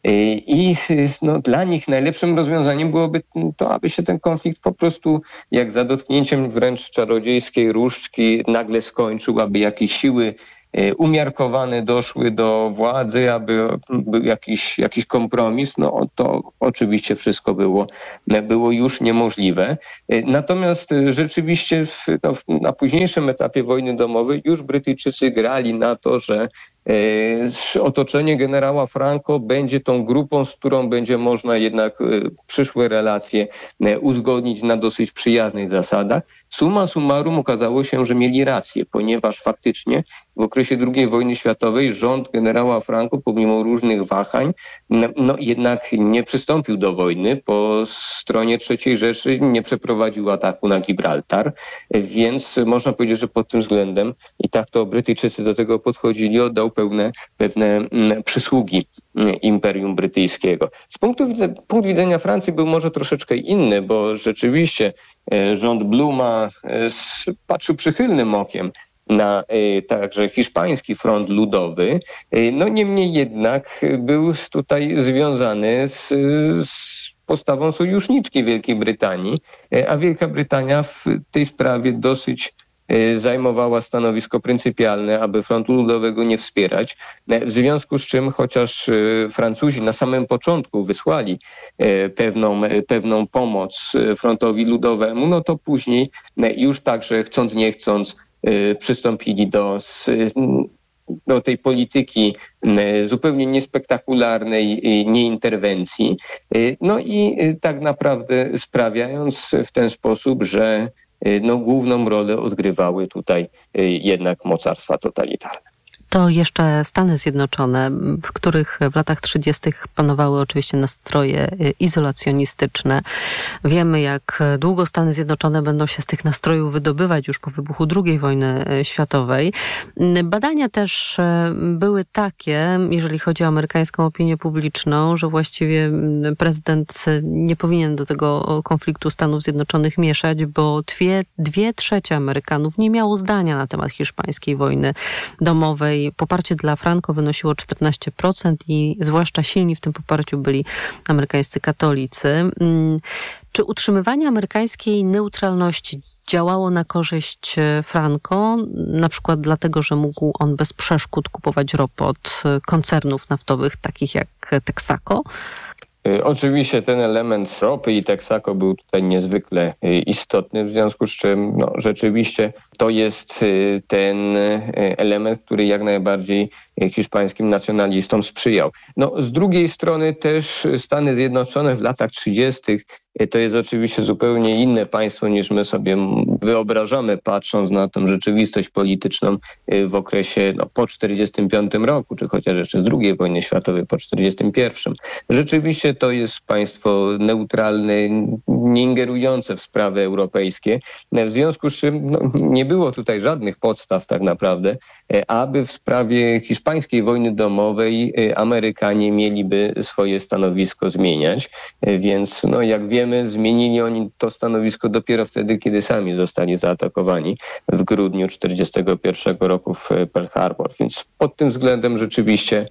I dla nich najlepszym rozwiązaniem byłoby to, aby się ten konflikt po prostu jak za dotknięciem wręcz czarodziejskiej różdżki nagle skończył, aby jakieś siły umiarkowane doszły do władzy, aby był jakiś kompromis, to oczywiście wszystko było już niemożliwe. Natomiast rzeczywiście na późniejszym etapie wojny domowej już Brytyjczycy grali na to, że otoczenie generała Franco będzie tą grupą, z którą będzie można jednak przyszłe relacje uzgodnić na dosyć przyjaznych zasadach. Summa summarum okazało się, że mieli rację, ponieważ faktycznie w okresie II wojny światowej rząd generała Franco, pomimo różnych wahań, jednak nie przystąpił do wojny. Po stronie III Rzeszy nie przeprowadził ataku na Gibraltar, więc można powiedzieć, że pod tym względem i tak to Brytyjczycy do tego podchodzili, oddał pewne przysługi Imperium Brytyjskiego. Z punktu widzenia Francji był może troszeczkę inny, bo rzeczywiście rząd Bluma patrzył przychylnym okiem na także hiszpański front ludowy. Niemniej jednak był tutaj związany z postawą sojuszniczki Wielkiej Brytanii, a Wielka Brytania w tej sprawie dosyć zajmowała stanowisko pryncypialne, aby frontu ludowego nie wspierać. W związku z czym, chociaż Francuzi na samym początku wysłali pewną pomoc frontowi ludowemu, to później już także chcąc nie chcąc przystąpili do tej polityki zupełnie niespektakularnej nieinterwencji. I tak naprawdę sprawiając w ten sposób, że główną rolę odgrywały tutaj jednak mocarstwa totalitarne. To jeszcze Stany Zjednoczone, w których w latach 30. panowały oczywiście nastroje izolacjonistyczne. Wiemy, jak długo Stany Zjednoczone będą się z tych nastrojów wydobywać już po wybuchu II wojny światowej. Badania też były takie, jeżeli chodzi o amerykańską opinię publiczną, że właściwie prezydent nie powinien do tego konfliktu Stanów Zjednoczonych mieszać, bo 2/3 Amerykanów nie miało zdania na temat hiszpańskiej wojny domowej. Poparcie dla Franco wynosiło 14% i zwłaszcza silni w tym poparciu byli amerykańscy katolicy. Czy utrzymywanie amerykańskiej neutralności działało na korzyść Franco, na przykład dlatego, że mógł on bez przeszkód kupować ropę od koncernów naftowych takich jak Texaco? Oczywiście ten element ropy i Texaco był tutaj niezwykle istotny, w związku z czym rzeczywiście to jest ten element, który jak najbardziej hiszpańskim nacjonalistom sprzyjał. No, z drugiej strony też Stany Zjednoczone w latach 30. To jest oczywiście zupełnie inne państwo niż my sobie wyobrażamy, patrząc na tę rzeczywistość polityczną w okresie po 1945 roku, czy chociaż jeszcze z II wojny światowej po 1941. Rzeczywiście to jest państwo neutralne, nie ingerujące w sprawy europejskie, w związku z czym nie było tutaj żadnych podstaw tak naprawdę, aby w sprawie hiszpańskiej wojny domowej Amerykanie mieliby swoje stanowisko zmieniać, więc jak wiemy, zmienili oni to stanowisko dopiero wtedy, kiedy sami zostali zaatakowani w grudniu 1941 roku w Pearl Harbor, więc pod tym względem rzeczywiście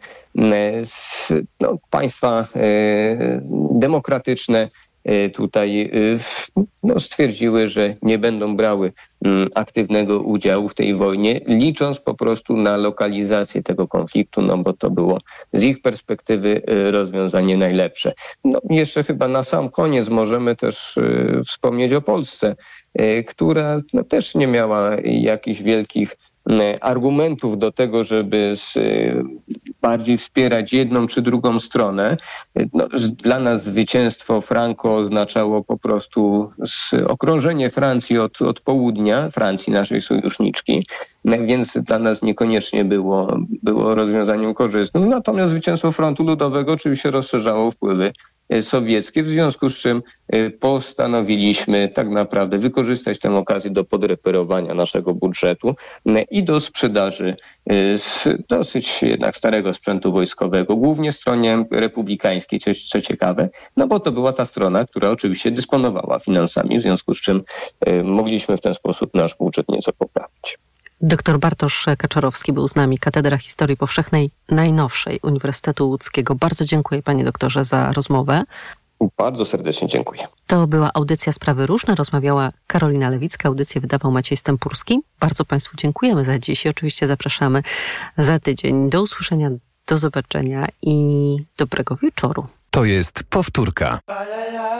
państwa demokratyczne tutaj stwierdziły, że nie będą brały aktywnego udziału w tej wojnie, licząc po prostu na lokalizację tego konfliktu, bo to było z ich perspektywy rozwiązanie najlepsze. Jeszcze chyba na sam koniec możemy też wspomnieć o Polsce, która też nie miała jakichś wielkich argumentów do tego, żeby bardziej wspierać jedną czy drugą stronę. Dla nas zwycięstwo Franco oznaczało po prostu okrążenie Francji od południa, Francji, naszej sojuszniczki, więc dla nas niekoniecznie było rozwiązaniem korzystnym. Natomiast zwycięstwo Frontu Ludowego oczywiście rozszerzało wpływy sowieckie, w związku z czym postanowiliśmy tak naprawdę wykorzystać tę okazję do podreperowania naszego budżetu i do sprzedaży dosyć jednak starego sprzętu wojskowego, głównie stronie republikańskiej, co ciekawe, bo to była ta strona, która oczywiście dysponowała finansami, w związku z czym mogliśmy w ten sposób nasz budżet nieco poprawić. Doktor Bartosz Kaczorowski był z nami, Katedra Historii Powszechnej najnowszej Uniwersytetu Łódzkiego. Bardzo dziękuję, panie doktorze, za rozmowę. Bardzo serdecznie dziękuję. To była audycja Sprawy Różne. Rozmawiała Karolina Lewicka. Audycję wydawał Maciej Stępurski. Bardzo państwu dziękujemy za dziś i oczywiście zapraszamy za tydzień. Do usłyszenia, do zobaczenia i dobrego wieczoru. To jest powtórka.